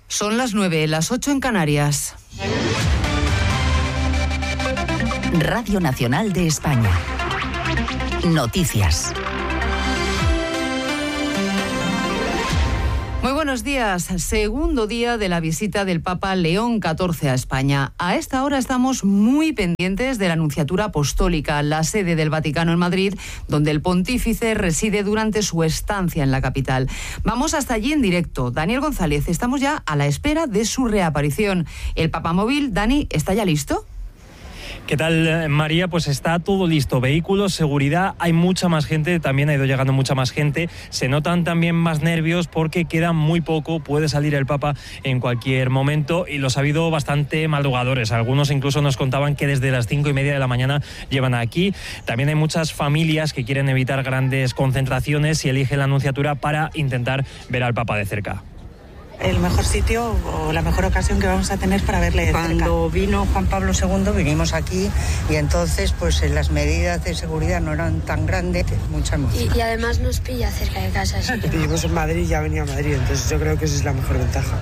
Son las 9, las 8 en Canarias. Radio Nacional de España. Noticias. Muy buenos días. Segundo día de la visita del Papa León XIV a España. A esta hora estamos muy pendientes de la Nunciatura Apostólica, la sede del Vaticano en Madrid, donde el pontífice reside durante su estancia en la capital. Vamos hasta allí en directo. Daniel González, estamos ya a la espera de su reaparición. El Papamóvil, Dani, ¿está ya listo? ¿Qué tal, María? Pues está todo listo. Vehículos, seguridad, hay mucha más gente, también ha ido llegando mucha más gente. Se notan también más nervios porque queda muy poco, puede salir el Papa en cualquier momento y los ha habido bastante madrugadores. Algunos incluso nos contaban que desde las 5:30 de la mañana llevan aquí. También hay muchas familias que quieren evitar grandes concentraciones y eligen la Nunciatura para intentar ver al Papa de cerca. El mejor sitio o la mejor ocasión que vamos a tener para verle de cerca. Cuando vino Juan Pablo II vinimos aquí y entonces pues las medidas de seguridad no eran tan grandes, mucha emoción. Y además nos pilla cerca de casa. Vivimos en Madrid y ya venía a Madrid, entonces yo creo que esa es la mejor ventaja.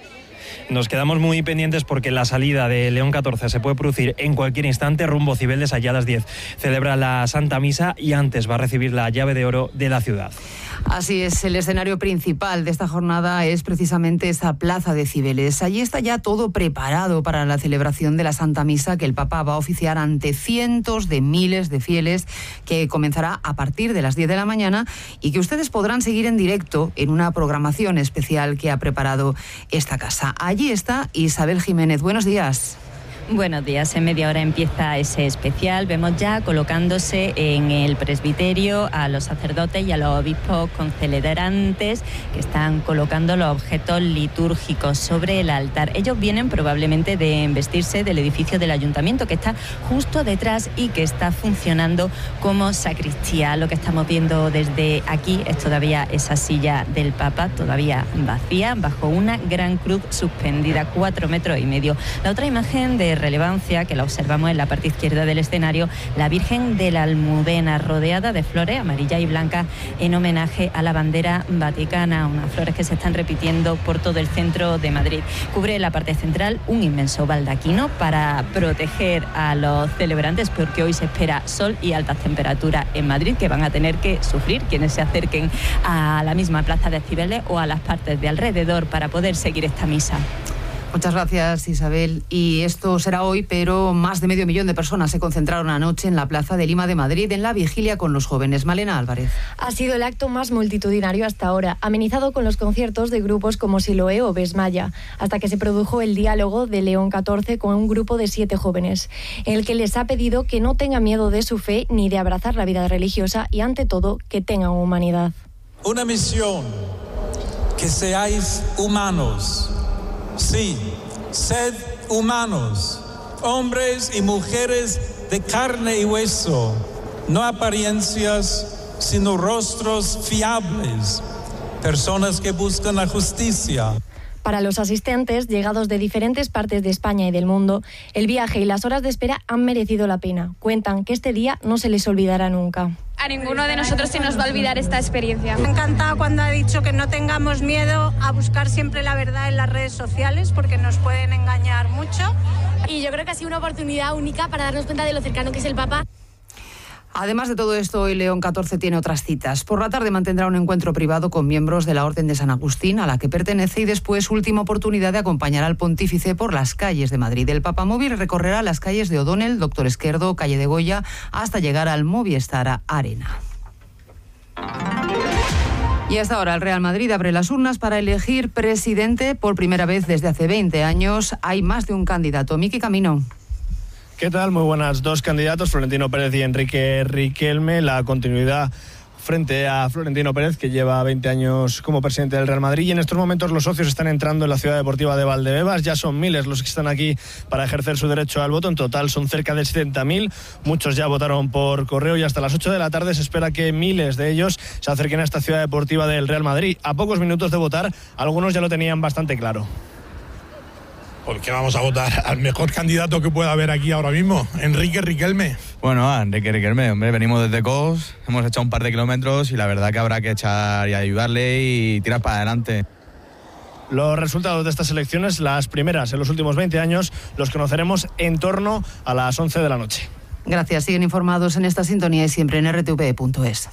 Nos quedamos muy pendientes porque la salida de León XIV se puede producir en cualquier instante, rumbo Cibeles, allá a las 10. Celebra la Santa Misa y antes va a recibir la llave de oro de la ciudad. Así es, el escenario principal de esta jornada es precisamente esa plaza de Cibeles. Allí está ya todo preparado para la celebración de la Santa Misa que el Papa va a oficiar ante cientos de miles de fieles, que comenzará a partir de las 10 de la mañana y que ustedes podrán seguir en directo en una programación especial que ha preparado esta casa. Allí está Isabel Jiménez. Buenos días. Buenos días, en media hora empieza ese especial. Vemos ya colocándose en el presbiterio a los sacerdotes y a los obispos concelebrantes que están colocando los objetos litúrgicos sobre el altar. Ellos vienen probablemente de embestirse del edificio del ayuntamiento que está justo detrás y que está funcionando como sacristía. Lo que estamos viendo desde aquí es todavía esa silla del Papa, todavía vacía, bajo una gran cruz suspendida 4,5 metros. La otra imagen de relevancia que la observamos en la parte izquierda del escenario, la Virgen de la Almudena, rodeada de flores amarillas y blancas en homenaje a la bandera vaticana, unas flores que se están repitiendo por todo el centro de Madrid. Cubre la parte central un inmenso baldaquino para proteger a los celebrantes, porque hoy se espera sol y altas temperaturas en Madrid que van a tener que sufrir quienes se acerquen a la misma plaza de Cibeles o a las partes de alrededor para poder seguir esta misa. Muchas gracias, Isabel. Y esto será hoy, pero más de 500.000 de personas se concentraron anoche en la Plaza de Lima de Madrid en la vigilia con los jóvenes. Malena Álvarez. Ha sido el acto más multitudinario hasta ahora, amenizado con los conciertos de grupos como Siloé o Besmaya, hasta que se produjo el diálogo de León XIV con un grupo de 7 jóvenes, en el que les ha pedido que no tengan miedo de su fe ni de abrazar la vida religiosa y, ante todo, que tengan humanidad. Una misión, que seáis humanos. Sí, sed humanos, hombres y mujeres de carne y hueso, no apariencias, sino rostros fiables, personas que buscan la justicia. Para los asistentes, llegados de diferentes partes de España y del mundo, el viaje y las horas de espera han merecido la pena. Cuentan que este día no se les olvidará nunca. A ninguno de nosotros se nos va a olvidar esta experiencia. Me ha encantado cuando ha dicho que no tengamos miedo a buscar siempre la verdad en las redes sociales, porque nos pueden engañar mucho. Y yo creo que ha sido una oportunidad única para darnos cuenta de lo cercano que es el Papa. Además de todo esto, hoy León XIV tiene otras citas. Por la tarde mantendrá un encuentro privado con miembros de la Orden de San Agustín, a la que pertenece, y después última oportunidad de acompañar al pontífice por las calles de Madrid. El Papamóvil recorrerá las calles de O'Donnell, Doctor Esquerdo, Calle de Goya, hasta llegar al Movistar Arena. Y hasta ahora el Real Madrid abre las urnas para elegir presidente por primera vez desde hace 20 años. Hay más de un candidato. Miki Camino. ¿Qué tal? Muy buenas. 2 candidatos, Florentino Pérez y Enrique Riquelme. La continuidad frente a Florentino Pérez, que lleva 20 años como presidente del Real Madrid, y en estos momentos los socios están entrando en la ciudad deportiva de Valdebebas. Ya son miles los que están aquí para ejercer su derecho al voto. En total son cerca de 70.000. Muchos ya votaron por correo y hasta las 8 de la tarde se espera que miles de ellos se acerquen a esta ciudad deportiva del Real Madrid. A pocos minutos de votar, algunos ya lo tenían bastante claro. Porque vamos a votar al mejor candidato que pueda haber aquí ahora mismo, Enrique Riquelme. Bueno, Enrique Riquelme, hombre, venimos desde Cos, hemos echado un par de kilómetros y la verdad que habrá que echar y ayudarle y tirar para adelante. Los resultados de estas elecciones, las primeras en los últimos 20 años, los conoceremos en torno a las 11 de la noche. Gracias. Siguen informados en esta sintonía y siempre en rtv.es.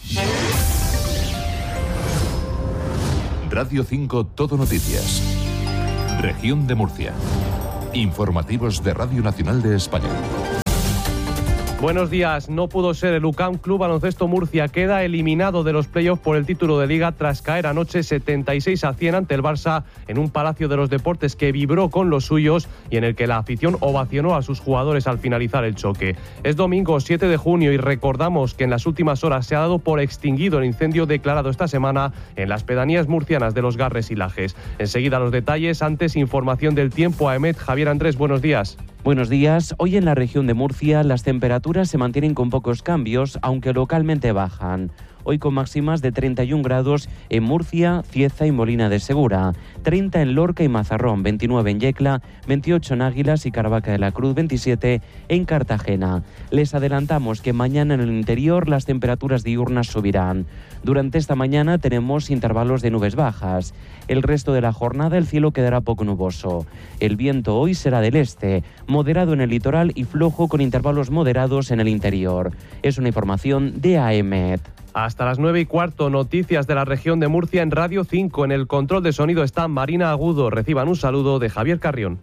Radio 5 Todo Noticias. Región de Murcia. Informativos de Radio Nacional de España. Buenos días. No pudo ser el UCAM Club Baloncesto Murcia. Queda eliminado de los playoffs por el título de Liga tras caer anoche 76-100 ante el Barça en un Palacio de los Deportes que vibró con los suyos y en el que la afición ovacionó a sus jugadores al finalizar el choque. Es domingo 7 de junio y recordamos que en las últimas horas se ha dado por extinguido el incendio declarado esta semana en las pedanías murcianas de Los Garres y Lajes. Enseguida los detalles, antes información del tiempo a EMET. Javier Andrés, buenos días. Buenos días. Hoy en la región de Murcia las temperaturas se mantienen con pocos cambios, aunque localmente bajan. Hoy con máximas de 31 grados en Murcia, Cieza y Molina de Segura, 30 en Lorca y Mazarrón, 29 en Yecla, 28 en Águilas y Caravaca de la Cruz, 27 en Cartagena. Les adelantamos que mañana en el interior las temperaturas diurnas subirán. Durante esta mañana tenemos intervalos de nubes bajas. El resto de la jornada el cielo quedará poco nuboso. El viento hoy será del este, moderado en el litoral y flojo con intervalos moderados en el interior. Es una información de AEMET. Hasta las 9:15, noticias de la región de Murcia en Radio 5. En el control de sonido está Marina Agudo. Reciban un saludo de Javier Carrión.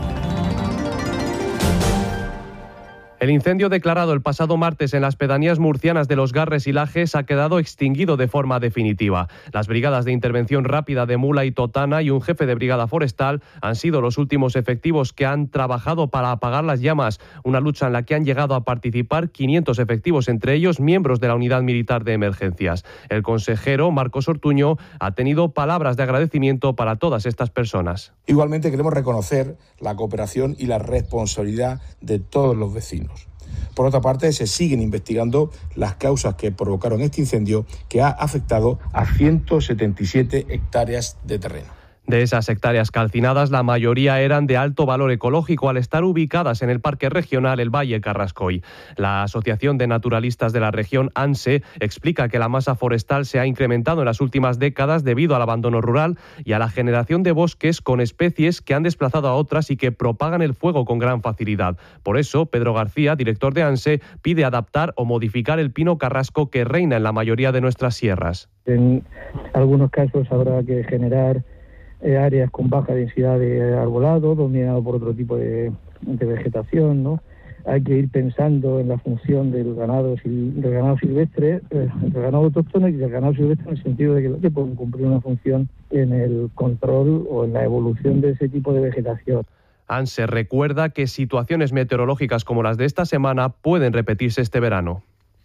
El incendio declarado el pasado martes en las pedanías murcianas de Los Garres y Lajes ha quedado extinguido de forma definitiva. Las brigadas de intervención rápida de Mula y Totana y un jefe de brigada forestal han sido los últimos efectivos que han trabajado para apagar las llamas, una lucha en la que han llegado a participar 500 efectivos, entre ellos miembros de la Unidad Militar de Emergencias. El consejero Marcos Ortuño ha tenido palabras de agradecimiento para todas estas personas. Igualmente queremos reconocer la cooperación y la responsabilidad de todos los vecinos. Por otra parte, se siguen investigando las causas que provocaron este incendio que ha afectado a 177 hectáreas de terreno. De esas hectáreas calcinadas, la mayoría eran de alto valor ecológico al estar ubicadas en el Parque Regional El Valle Carrascoy. La Asociación de Naturalistas de la región, ANSE, explica que la masa forestal se ha incrementado en las últimas décadas debido al abandono rural y a la generación de bosques con especies que han desplazado a otras y que propagan el fuego con gran facilidad. Por eso, Pedro García, director de ANSE, pide adaptar o modificar el pino carrasco que reina en la mayoría de nuestras sierras. En algunos casos habrá que generar áreas con baja densidad de arbolado, dominado por otro tipo de vegetación, ¿no? Hay que ir pensando en la función del ganado silvestre, del ganado autóctono y del ganado silvestre, en el sentido de que pueden cumplir una función en el control o en la evolución de ese tipo de vegetación. ANSE recuerda que situaciones meteorológicas como las de esta semana pueden repetirse este verano.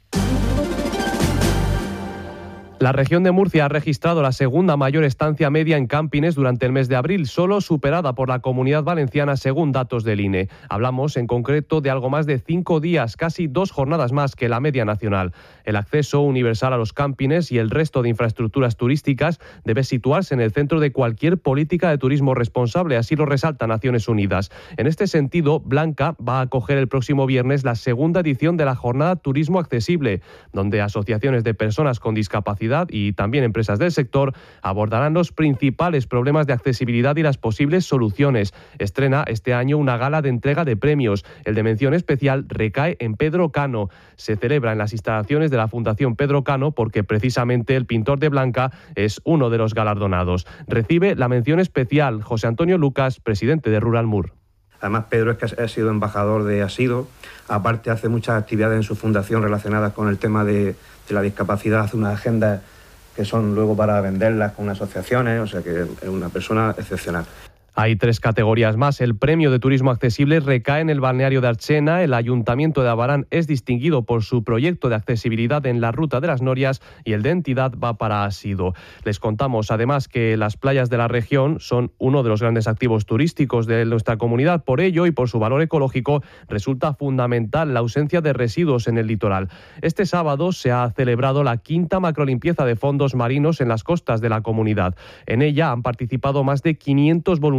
La región de Murcia ha registrado la segunda mayor estancia media en campings durante el mes de abril, solo superada por la Comunidad Valenciana según datos del INE. Hablamos en concreto de algo más de 5 días, casi 2 jornadas más que la media nacional. El acceso universal a los campings y el resto de infraestructuras turísticas debe situarse en el centro de cualquier política de turismo responsable, así lo resalta Naciones Unidas. En este sentido, Blanca va a acoger el próximo viernes la segunda edición de la Jornada Turismo Accesible, donde asociaciones de personas con discapacidad y también empresas del sector abordarán los principales problemas de accesibilidad y las posibles soluciones. Estrena este año una gala de entrega de premios. El de mención especial recae en Pedro Cano. Se celebra en las instalaciones de la Fundación Pedro Cano porque precisamente el pintor de Blanca es uno de los galardonados. Recibe la mención especial José Antonio Lucas, presidente de Rural Mur. Además, Pedro es que ha sido embajador de ASIDO, aparte hace muchas actividades en su fundación relacionadas con el tema de la discapacidad, hace unas agendas que son luego para venderlas con asociaciones, o sea que es una persona excepcional. Hay 3 categorías más. El premio de turismo accesible recae en el balneario de Archena. El Ayuntamiento de Abarán es distinguido por su proyecto de accesibilidad en la Ruta de las Norias y el de entidad va para Asido. Les contamos además que las playas de la región son uno de los grandes activos turísticos de nuestra comunidad. Por ello y por su valor ecológico resulta fundamental la ausencia de residuos en el litoral. Este sábado se ha celebrado la 5ª macrolimpieza de fondos marinos en las costas de la comunidad. En ella han participado más de 500 voluntarios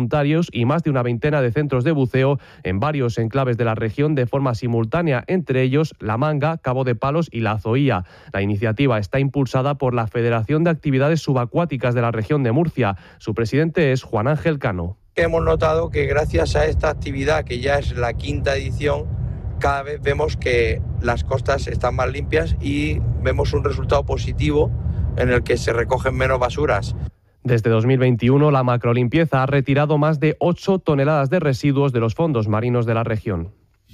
voluntarios y más de una veintena de centros de buceo en varios enclaves de la región de forma simultánea, entre ellos La Manga, Cabo de Palos y La Zoía. La iniciativa está impulsada por la Federación de Actividades Subacuáticas de la región de Murcia. Su presidente es Juan Ángel Cano. Hemos notado que gracias a esta actividad, que ya es la 5ª edición, cada vez vemos que las costas están más limpias y vemos un resultado positivo en el que se recogen menos basuras. Desde 2021, la macrolimpieza ha retirado más de 8 toneladas de residuos de los fondos marinos de la región.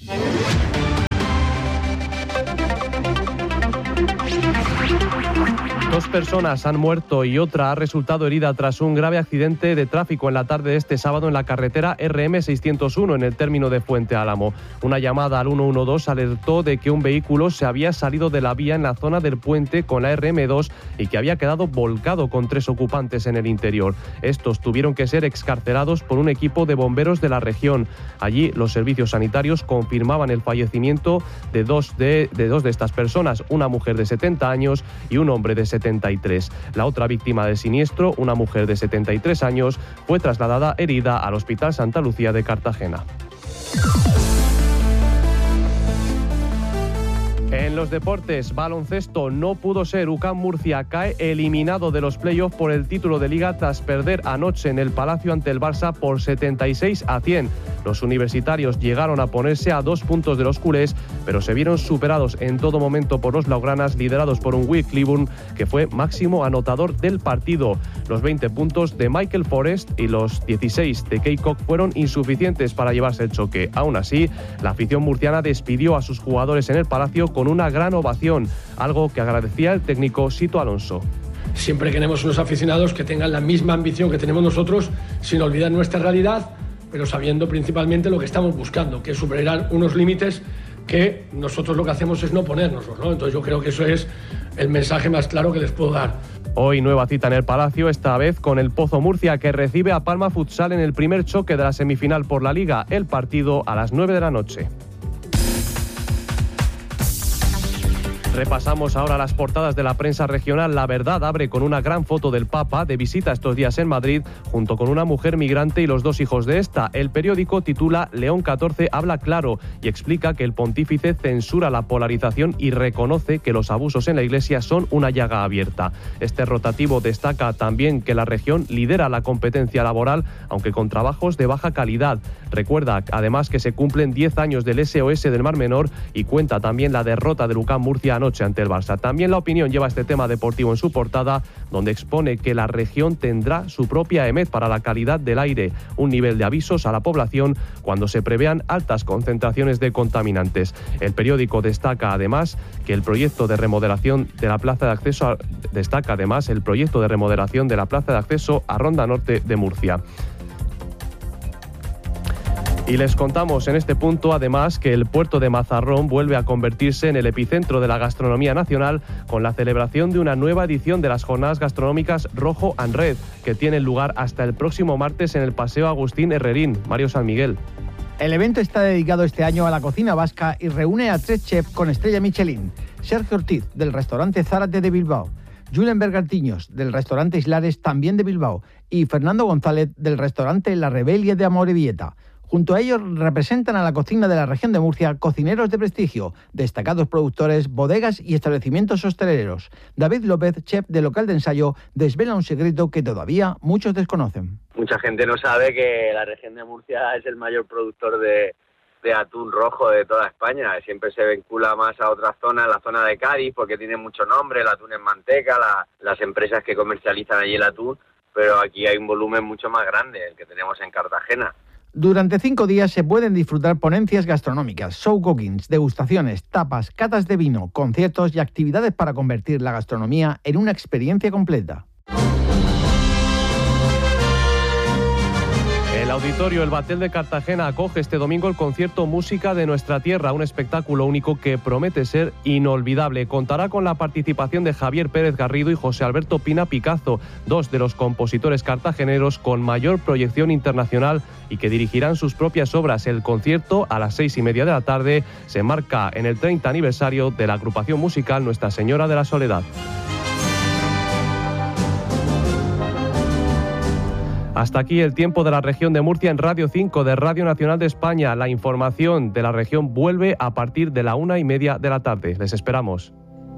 Dos personas han muerto y otra ha resultado herida tras un grave accidente de tráfico en la tarde de este sábado en la carretera RM601 en el término de Fuente Álamo. Una llamada al 112 alertó de que un vehículo se había salido de la vía en la zona del puente con la RM2 y que había quedado volcado con 3 ocupantes en el interior. Estos tuvieron que ser excarcelados por un equipo de bomberos de la región. Allí los servicios sanitarios confirmaban el fallecimiento de dos de estas personas, una mujer de 70 años y un hombre de 73. La otra víctima del siniestro, una mujer de 73 años, fue trasladada herida al Hospital Santa Lucía de Cartagena. En los deportes, baloncesto, no pudo ser. UCAM Murcia cae eliminado de los playoffs por el título de Liga tras perder anoche en el Palacio ante el Barça por 76-100. Los universitarios llegaron a ponerse a 2 puntos de los culés, pero se vieron superados en todo momento por los blaugranas, liderados por un Will Cleburne, que fue máximo anotador del partido. Los 20 puntos de Michael Forrest y los 16 de Kay Cock fueron insuficientes para llevarse el choque. Aún así, la afición murciana despidió a sus jugadores en el Palacio con una gran ovación, algo que agradecía el técnico Sito Alonso. Siempre queremos unos aficionados que tengan la misma ambición que tenemos nosotros, sin olvidar nuestra realidad, pero sabiendo principalmente lo que estamos buscando, que es superar unos límites que nosotros lo que hacemos es no ponérnoslos, ¿no? Entonces yo creo que eso es el mensaje más claro que les puedo dar. Hoy nueva cita en el Palacio, esta vez con el Pozo Murcia, que recibe a Palma Futsal en el primer choque de la semifinal por la Liga. El partido a las 9 de la noche. Repasamos ahora las portadas de la prensa regional. La Verdad abre con una gran foto del Papa de visita estos días en Madrid, junto con una mujer migrante y los 2 hijos de esta. El periódico titula León XIV habla claro y explica que el pontífice censura la polarización y reconoce que los abusos en la Iglesia son una llaga abierta. Este rotativo destaca también que la región lidera la competencia laboral, aunque con trabajos de baja calidad. Recuerda además que se cumplen 10 años del SOS del Mar Menor y cuenta también la derrota del UCAM Murcia anoche ante el Barça. También La Opinión lleva este tema deportivo en su portada, donde expone que la región tendrá su propia EMET para la calidad del aire, un nivel de avisos a la población cuando se prevean altas concentraciones de contaminantes. El periódico destaca además que el proyecto de remodelación de la plaza de acceso a Ronda Norte de Murcia. Y les contamos en este punto, además, que el puerto de Mazarrón vuelve a convertirse en el epicentro de la gastronomía nacional con la celebración de una nueva edición de las jornadas gastronómicas Rojo and Red, que tienen lugar hasta el próximo martes en el Paseo Agustín Herrerín. Mario San Miguel. El evento está dedicado este año a la cocina vasca y reúne a 3 chefs con estrella Michelin. Sergio Ortiz, del restaurante Zárate de Bilbao, Julen Bergartiños, del restaurante Islares, también de Bilbao, y Fernando González, del restaurante La Rebellia de Amorebieta. Junto a ellos representan a la cocina de la región de Murcia cocineros de prestigio, destacados productores, bodegas y establecimientos hosteleros. David López, chef de local de ensayo, desvela un secreto que todavía muchos desconocen. Mucha gente no sabe que la región de Murcia es el mayor productor de atún rojo de toda España. Siempre se vincula más a otras zonas, la zona de Cádiz, porque tiene mucho nombre, el atún en manteca, las empresas que comercializan allí el atún, pero aquí hay un volumen mucho más grande, el que tenemos en Cartagena. Durante 5 días se pueden disfrutar ponencias gastronómicas, show cookings, degustaciones, tapas, catas de vino, conciertos y actividades para convertir la gastronomía en una experiencia completa. El Auditorio El Batel de Cartagena acoge este domingo el concierto Música de Nuestra Tierra, un espectáculo único que promete ser inolvidable. Contará con la participación de Javier Pérez Garrido y José Alberto Pina Picazo, 2 de los compositores cartageneros con mayor proyección internacional y que dirigirán sus propias obras. El concierto, a las 6:30 de la tarde, se marca en el 30 aniversario de la agrupación musical Nuestra Señora de la Soledad. Hasta aquí el tiempo de la región de Murcia en Radio 5 de Radio Nacional de España. La información de la región vuelve a partir de la 1:30 de la tarde. Les esperamos.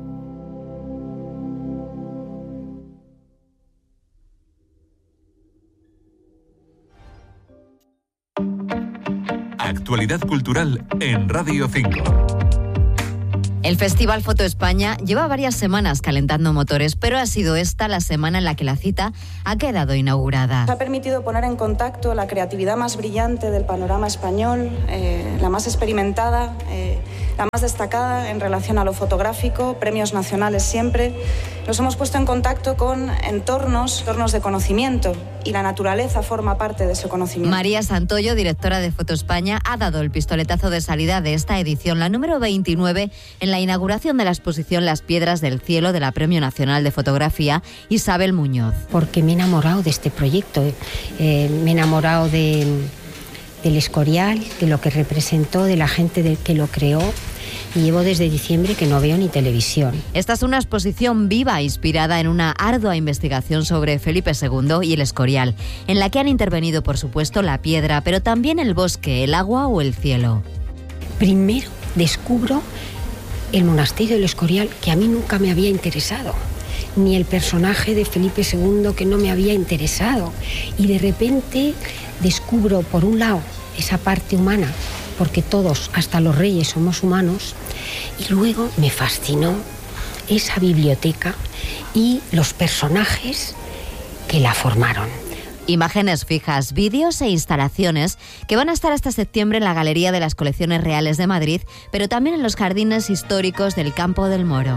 Actualidad cultural en Radio 5. El Festival Foto España lleva varias semanas calentando motores, pero ha sido esta la semana en la que la cita ha quedado inaugurada. Ha permitido poner en contacto la creatividad más brillante del panorama español, la más experimentada, la más destacada en relación a lo fotográfico, premios nacionales siempre. Nos hemos puesto en contacto con entornos de conocimiento, y la naturaleza forma parte de ese conocimiento. María Santoyo, directora de Foto España, ha dado el pistoletazo de salida de esta edición, la número 29, en la inauguración de la exposición Las Piedras del Cielo de la Premio Nacional de Fotografía Isabel Muñoz. Porque me he enamorado de este proyecto, me he enamorado del Escorial, de lo que representó, de la gente que lo creó. Y llevo desde diciembre que no veo ni televisión. Esta es una exposición viva inspirada en una ardua investigación sobre Felipe II y el Escorial, en la que han intervenido, por supuesto, la piedra, pero también el bosque, el agua o el cielo. Primero descubro el monasterio del Escorial, que a mí nunca me había interesado, ni el personaje de Felipe II, que no me había interesado. Y de repente descubro, por un lado, esa parte humana, porque todos, hasta los reyes, somos humanos, y luego me fascinó esa biblioteca y los personajes que la formaron. Imágenes fijas, vídeos e instalaciones que van a estar hasta septiembre en la Galería de las Colecciones Reales de Madrid, pero también en los jardines históricos del Campo del Moro.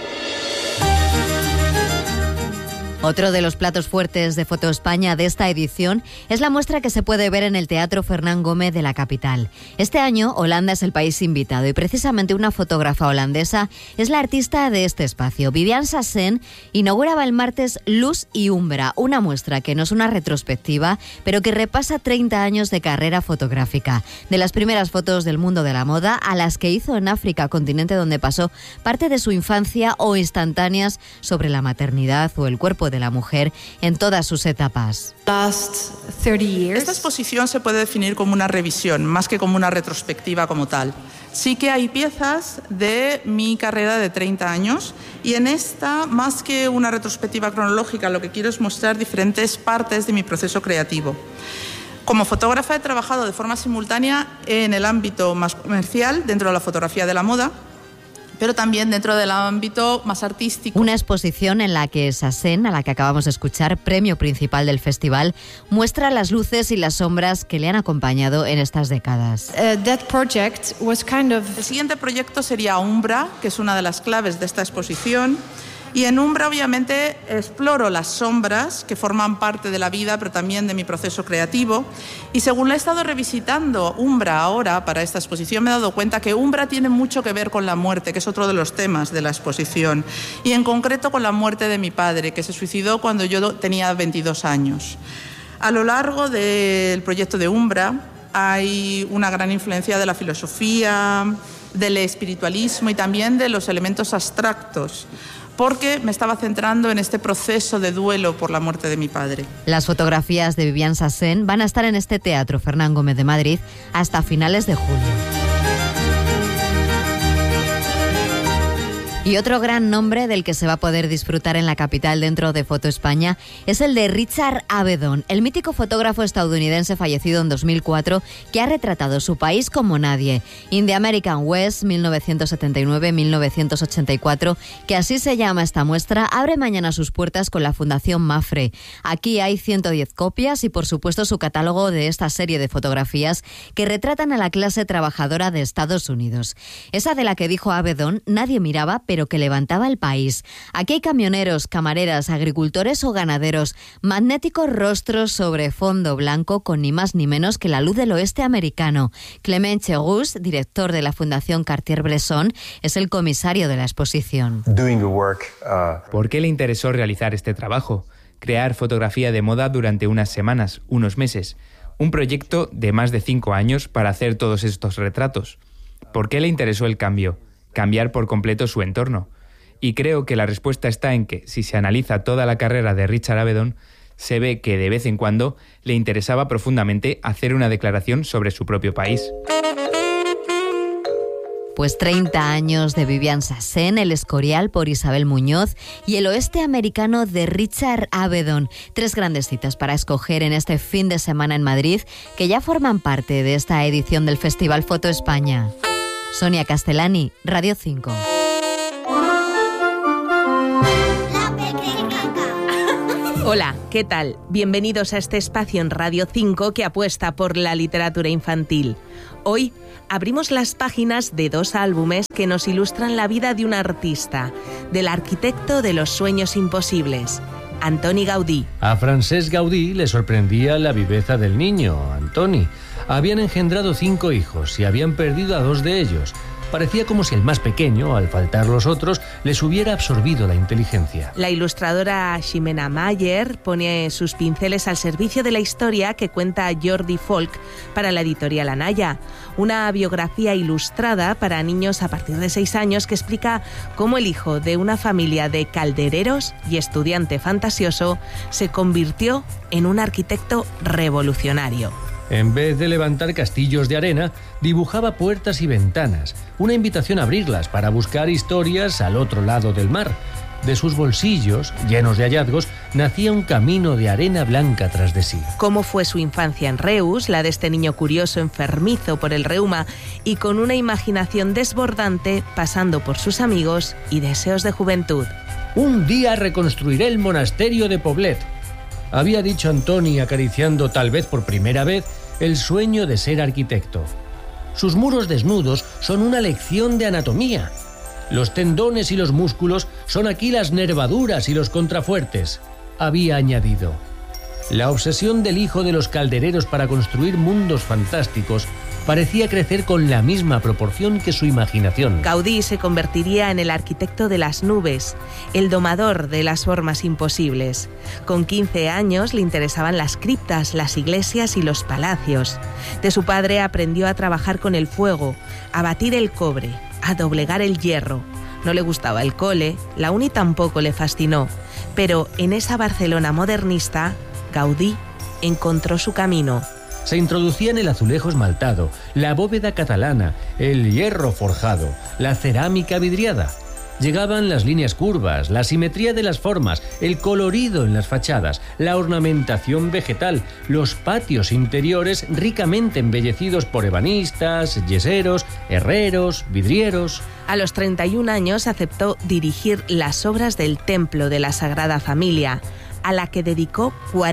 Otro de los platos fuertes de Foto España de esta edición es la muestra que se puede ver en el Teatro Fernán Gómez de la capital. Este año Holanda es el país invitado y precisamente una fotógrafa holandesa es la artista de este espacio. Viviane Sassen inauguraba el martes Luz y Umbra, una muestra que no es una retrospectiva, pero que repasa 30 años de carrera fotográfica. De las primeras fotos del mundo de la moda a las que hizo en África, continente donde pasó parte de su infancia, o instantáneas sobre la maternidad o el cuerpo de la mujer en todas sus etapas. Esta exposición se puede definir como una revisión, más que como una retrospectiva como tal. Sí que hay piezas de mi carrera de 30 años y en esta, más que una retrospectiva cronológica, lo que quiero es mostrar diferentes partes de mi proceso creativo. Como fotógrafa he trabajado de forma simultánea en el ámbito más comercial, dentro de la fotografía de la moda, pero también dentro del ámbito más artístico. Una exposición en la que Sassen, a la que acabamos de escuchar, premio principal del festival, muestra las luces y las sombras que le han acompañado en estas décadas. El siguiente proyecto sería Umbra, que es una de las claves de esta exposición. Y en Umbra, obviamente, exploro las sombras que forman parte de la vida, pero también de mi proceso creativo. Y según la he estado revisitando Umbra ahora para esta exposición, me he dado cuenta que Umbra tiene mucho que ver con la muerte, que es otro de los temas de la exposición. Y en concreto con la muerte de mi padre, que se suicidó cuando yo tenía 22 años. A lo largo del proyecto de Umbra hay una gran influencia de la filosofía, del espiritualismo y también de los elementos abstractos, porque me estaba centrando en este proceso de duelo por la muerte de mi padre. Las fotografías de Viviane Sassen van a estar en este Teatro Fernán Gómez de Madrid hasta finales de julio. Y otro gran nombre del que se va a poder disfrutar en la capital dentro de Foto España es el de Richard Avedon, el mítico fotógrafo estadounidense fallecido en 2004 que ha retratado su país como nadie. In the American West, 1979-1984, que así se llama esta muestra, abre mañana sus puertas con la Fundación Mafre. Aquí hay 110 copias y, por supuesto, su catálogo de esta serie de fotografías que retratan a la clase trabajadora de Estados Unidos. Esa de la que dijo Avedon, nadie miraba, pero que levantaba el país. Aquí hay camioneros, camareras, agricultores o ganaderos, magnéticos rostros sobre fondo blanco con ni más ni menos que la luz del oeste americano. Clement Chegus, director de la Fundación Cartier-Bresson, es el comisario de la exposición. ¿Por qué le interesó realizar este trabajo? Crear fotografía de moda durante unas semanas, unos meses. Un proyecto de más de 5 años para hacer todos estos retratos. ¿Por qué le interesó el cambio? Cambiar por completo su entorno. Y creo que la respuesta está en que, si se analiza toda la carrera de Richard Avedon, Se ve que de vez en cuando le interesaba profundamente hacer una declaración sobre su propio país. Pues 30 años de Vivian Sassen, El Escorial por Isabel Muñoz y El Oeste Americano de Richard Avedon. 3 grandes citas para escoger en este fin de semana en Madrid, que ya forman parte de esta edición del Festival Foto España. Sonia Castellani, Radio 5. Hola, ¿qué tal? Bienvenidos a este espacio en Radio 5 que apuesta por la literatura infantil. Hoy abrimos las páginas de 2 álbumes que nos ilustran la vida de un artista, del arquitecto de los sueños imposibles, Antoni Gaudí. A Francesc Gaudí le sorprendía la viveza del niño, Antoni. Habían engendrado 5 hijos y habían perdido a 2 de ellos. Parecía como si el más pequeño, al faltar los otros, les hubiera absorbido la inteligencia. La ilustradora Ximena Mayer pone sus pinceles al servicio de la historia que cuenta Jordi Folk para la editorial Anaya. Una biografía ilustrada para niños a partir de 6 años que explica cómo el hijo de una familia de caldereros y estudiante fantasioso se convirtió en un arquitecto revolucionario. En vez de levantar castillos de arena, dibujaba puertas y ventanas, una invitación a abrirlas para buscar historias al otro lado del mar. De sus bolsillos, llenos de hallazgos, nacía un camino de arena blanca tras de sí. Cómo fue su infancia en Reus, la de este niño curioso, enfermizo por el reuma y con una imaginación desbordante, pasando por sus amigos y deseos de juventud. Un día reconstruiré el monasterio de Poblet, había dicho Antoni, acariciando tal vez por primera vez el sueño de ser arquitecto. Sus muros desnudos son una lección de anatomía. Los tendones y los músculos son aquí las nervaduras y los contrafuertes, había añadido. La obsesión del hijo de los caldereros para construir mundos fantásticos parecía crecer con la misma proporción que su imaginación. Gaudí se convertiría en el arquitecto de las nubes, el domador de las formas imposibles. Con 15 años le interesaban las criptas, las iglesias y los palacios. De su padre aprendió a trabajar con el fuego, a batir el cobre, a doblegar el hierro. No le gustaba el cole, la uni tampoco le fascinó, pero en esa Barcelona modernista, Gaudí encontró su camino. Se introducían el azulejo esmaltado, la bóveda catalana, el hierro forjado, la cerámica vidriada. Llegaban las líneas curvas, la simetría de las formas, el colorido en las fachadas, la ornamentación vegetal, los patios interiores ricamente embellecidos por ebanistas, yeseros, herreros, vidrieros. A los 31 años aceptó dirigir las obras del Templo de la Sagrada Familia, a la que dedicó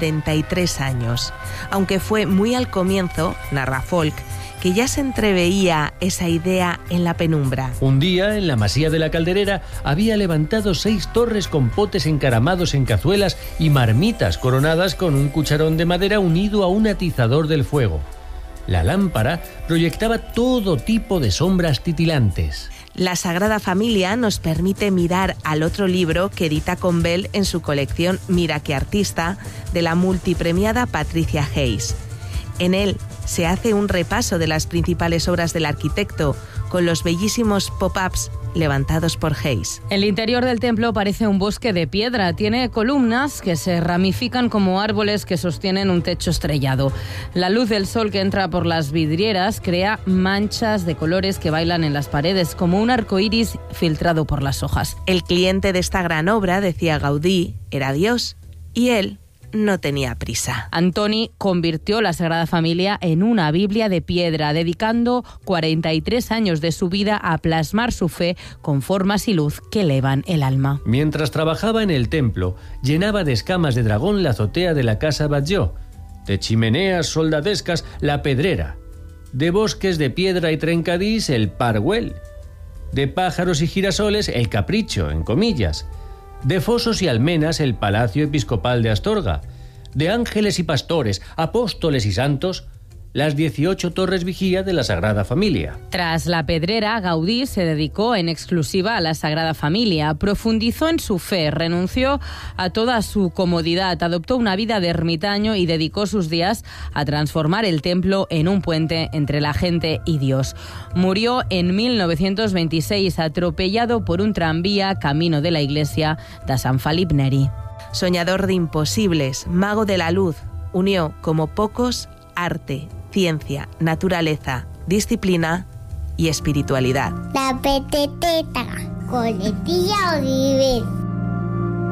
43 años. Aunque fue muy al comienzo, narra Folk, que ya se entreveía esa idea en la penumbra. Un día, en la masía de la Calderera, había levantado 6 torres con potes encaramados en cazuelas y marmitas coronadas con un cucharón de madera unido a un atizador del fuego. La lámpara proyectaba todo tipo de sombras titilantes. La Sagrada Familia nos permite mirar al otro libro que edita Convel en su colección Mira qué artista, de la multipremiada Patricia Hayes. En él se hace un repaso de las principales obras del arquitecto, con los bellísimos pop-ups levantados por Hayes. El interior del templo parece un bosque de piedra. Tiene columnas que se ramifican como árboles que sostienen un techo estrellado. La luz del sol que entra por las vidrieras crea manchas de colores que bailan en las paredes, como un arco iris filtrado por las hojas. El cliente de esta gran obra, decía Gaudí, era Dios, y él no tenía prisa. Antoni convirtió la Sagrada Familia en una Biblia de piedra, dedicando 43 años de su vida a plasmar su fe con formas y luz que elevan el alma. Mientras trabajaba en el templo, llenaba de escamas de dragón la azotea de la casa Batlló, de chimeneas soldadescas la pedrera, de bosques de piedra y trencadís el pargüel, de pájaros y girasoles el capricho, en comillas, de fosos y almenas el Palacio Episcopal de Astorga, de ángeles y pastores, apóstoles y santos, las 18 torres vigía de la Sagrada Familia. Tras la pedrera, Gaudí se dedicó en exclusiva a la Sagrada Familia, profundizó en su fe, renunció a toda su comodidad, adoptó una vida de ermitaño y dedicó sus días a transformar el templo en un puente entre la gente y Dios. Murió en 1926 atropellado por un tranvía camino de la iglesia de San Felip Neri. Soñador de imposibles, mago de la luz, unió como pocos arte, ciencia, naturaleza, disciplina y espiritualidad. La peteteta, coletilla Oliver.